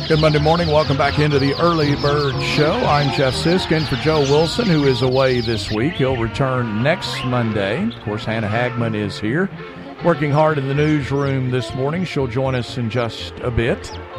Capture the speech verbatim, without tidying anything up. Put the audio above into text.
Good Monday morning. Welcome back into the Early Bird Show. I'm Jeff Sisk for Joe Wilson, who is away this week. He'll return next Monday. Of course, Hannah Hagman is here, working hard in the newsroom this morning. She'll join us in just a bit.